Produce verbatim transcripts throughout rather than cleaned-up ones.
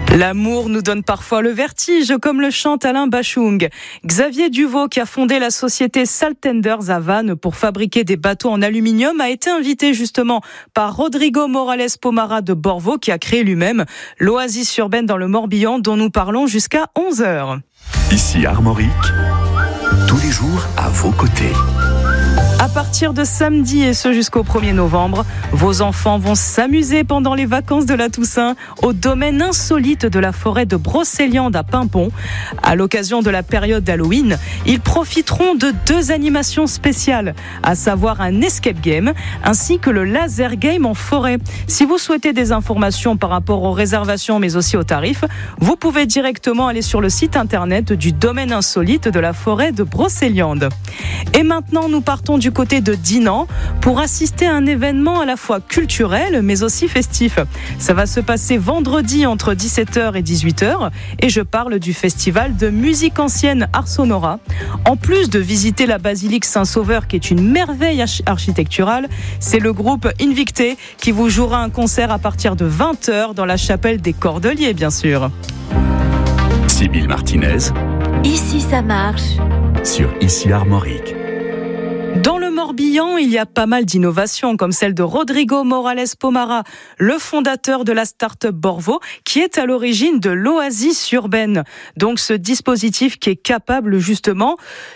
L'amour nous donne parfois le vertige, comme le chante Alain Bachung. Xavier Duvaux, qui a fondé la société Saltenders à Vannes pour fabriquer des bateaux en aluminium, a été invité justement par Rodrigo Morales Pomara de Borvo, qui a créé lui-même l'oasis urbaine dans le Morbihan, dont nous parlons jusqu'à onze heures. Ici Armorique, tous les jours à vos côtés. À partir de samedi et ce jusqu'au premier novembre, vos enfants vont s'amuser pendant les vacances de la Toussaint au domaine insolite de la forêt de Brocéliande à Pimpon. À l'occasion de la période d'Halloween, ils profiteront de deux animations spéciales, à savoir un escape game ainsi que le laser game en forêt. Si vous souhaitez des informations par rapport aux réservations mais aussi aux tarifs, vous pouvez directement aller sur le site internet du domaine insolite de la forêt de Brocéliande. Et maintenant, nous partons du côté de Dinan pour assister à un événement à la fois culturel mais aussi festif. Ça va se passer vendredi entre dix-sept heures et dix-huit heures et je parle du festival de musique ancienne Ars Sonora. En plus de visiter la basilique Saint-Sauveur qui est une merveille architecturale, c'est le groupe Invicté qui vous jouera un concert à partir de vingt heures dans la chapelle des Cordeliers, bien sûr. Sybille Martinez. Ici ça marche. Sur Ici Armorique. Dans le Morbihan, il y a pas mal d'innovations, comme celle de Rodrigo Morales Pomara, le fondateur de la start-up Borvo, qui est à l'origine de l'oasis urbaine. Donc ce dispositif qui est capable justement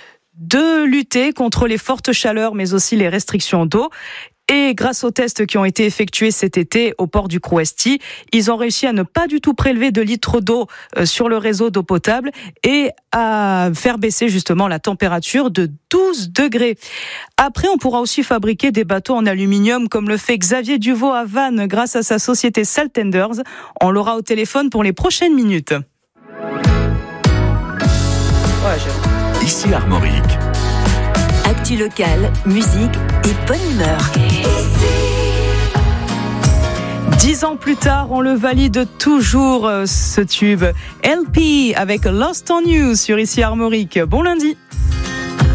de lutter contre les fortes chaleurs, mais aussi les restrictions d'eau. Et grâce aux tests qui ont été effectués cet été au port du Crouesty, ils ont réussi à ne pas du tout prélever de litres d'eau sur le réseau d'eau potable et à faire baisser justement la température de douze degrés. Après, on pourra aussi fabriquer des bateaux en aluminium comme le fait Xavier Duvaux à Vannes grâce à sa société Saltenders. On l'aura au téléphone pour les prochaines minutes. Ouais, je... Ici Armorique. Actu locale, musique et bonne humeur. Dix ans plus tard, on le valide toujours, ce tube. L P avec Lost on You sur Ici Armorique. Bon lundi.